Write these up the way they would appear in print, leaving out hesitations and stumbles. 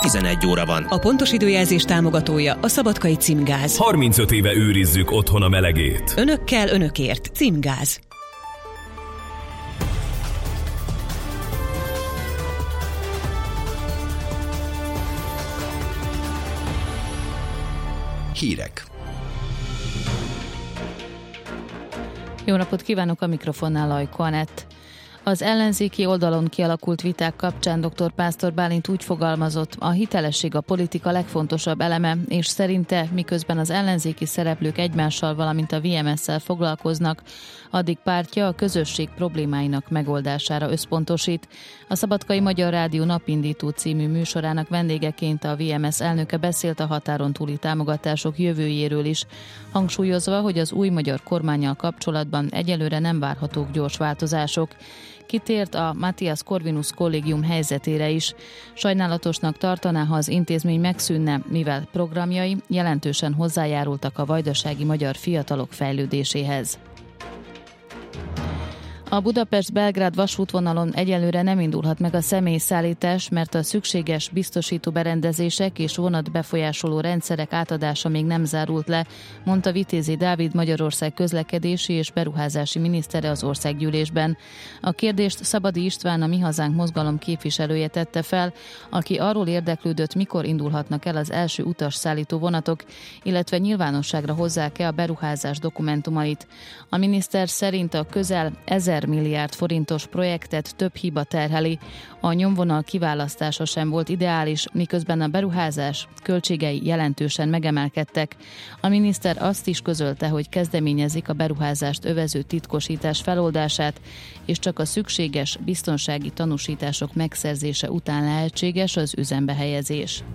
11 óra van. A pontos időjelzés támogatója a Szabadkai Címgáz. 35 éve őrizzük otthon a melegét. Önökkel, önökért. Címgáz. Hírek. Jó napot kívánok, a mikrofonnál Ajko Anett. Az ellenzéki oldalon kialakult viták kapcsán dr. Pásztor Bálint úgy fogalmazott, a hitelesség a politika legfontosabb eleme, és szerinte miközben az ellenzéki szereplők egymással, valamint a VMS-szel foglalkoznak, addig pártja a közösség problémáinak megoldására összpontosít. A Szabadkai Magyar Rádió Napindító című műsorának vendégeként a VMS elnöke beszélt a határon túli támogatások jövőjéről is, hangsúlyozva, hogy az új magyar kormánnyal kapcsolatban egyelőre nem várhatók gyors változások. Kitért a Matthias Corvinus kollégium helyzetére is. Sajnálatosnak tartaná, ha az intézmény megszűnne, mivel programjai jelentősen hozzájárultak a vajdasági magyar fiatalok fejlődéséhez. A Budapest-Belgrád vasútvonalon egyelőre nem indulhat meg a személyszállítás, mert a szükséges biztosító berendezések és vonatbefolyásoló rendszerek átadása még nem zárult le, mondta Vitézi Dávid, Magyarország közlekedési és beruházási minisztere az országgyűlésben. A kérdést Szabadi István, a Mi Hazánk mozgalom képviselője tette fel, aki arról érdeklődött, mikor indulhatnak el az első utasszállító vonatok, illetve nyilvánosságra hozzák-e a beruházás dokumentumait. A miniszter szerint a közel 1000 milliárd forintos projektet több hiba terheli. A nyomvonal kiválasztása sem volt ideális, miközben a beruházás költségei jelentősen megemelkedtek. A miniszter azt is közölte, hogy kezdeményezik a beruházást övező titkosítás feloldását, és csak a szükséges biztonsági tanúsítások megszerzése után lehetséges az üzembe helyezés.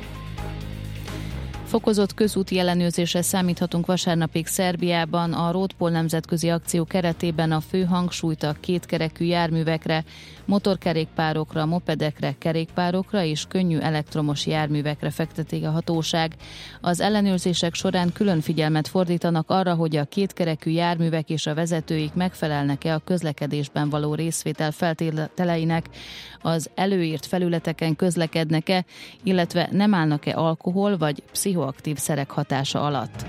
Fokozott közúti ellenőrzésre számíthatunk vasárnapig Szerbiában. A Roadpol nemzetközi akció keretében a fő hangsúlyt a kétkerekű járművekre, motorkerékpárokra, mopedekre, kerékpárokra és könnyű elektromos járművekre fektetik a hatóság. Az ellenőrzések során külön figyelmet fordítanak arra, hogy a kétkerekű járművek és a vezetőik megfelelnek-e a közlekedésben való részvétel feltételeinek, az előírt felületeken közlekednek-e, illetve nem állnak-e alkohol vagy pszichoaktív szerek hatása alatt.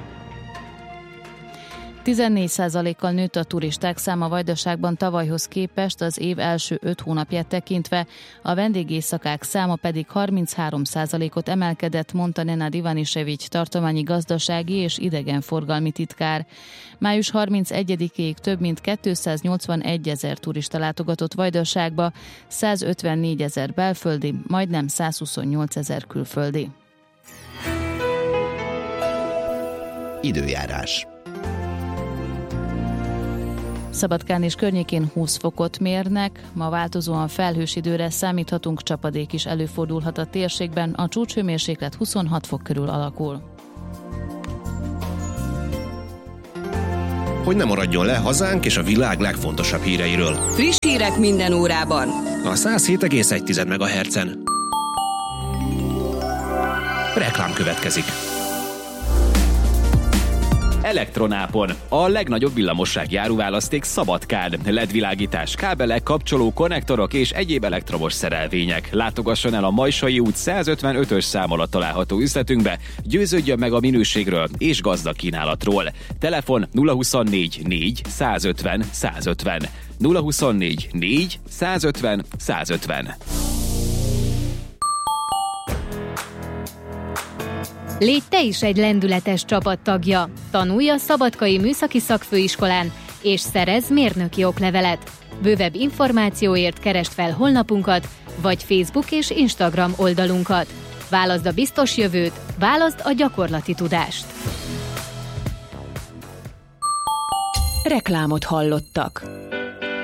14%-kal nőtt a turisták száma Vajdaságban tavalyhoz képest az év első 5 hónapját tekintve, a vendégészakák száma pedig 33%-ot emelkedett, mondta Nenad Ivanisevics tartományi gazdasági és idegenforgalmi titkár. Május 31-ig több mint 281 000 turista látogatott Vajdaságba, 154 000 belföldi, majdnem 128 000 külföldi. Időjárás. Szabadkán és környékén 20 fokot mérnek, ma változóan felhős időre számíthatunk, csapadék is előfordulhat a térségben, a csúcshőmérséklet 26 fok körül alakul. Hogy ne maradjon le hazánk és a világ legfontosabb híreiről. Friss hírek minden órában. A 107,1 MHz-en. Reklám következik. Elektronápon. A legnagyobb villamossági áruválaszték Szabadkán. LED-világítás, kábelek, kapcsoló, konnektorok és egyéb elektromos szerelvények. Látogasson el a Majsai út 155-ös szám alatt található üzletünkbe, győződjön meg a minőségről és gazdag kínálatról. Telefon 024 4 150 150. 024 4 150 150. Légy te is egy lendületes csapattagja. Tanulj a Szabadkai Műszaki Szakfőiskolán, és szerezz mérnöki oklevelet. Bővebb információért keresd fel honlapunkat, vagy Facebook és Instagram oldalunkat. Válaszd a biztos jövőt, válaszd a gyakorlati tudást. Reklámot hallottak.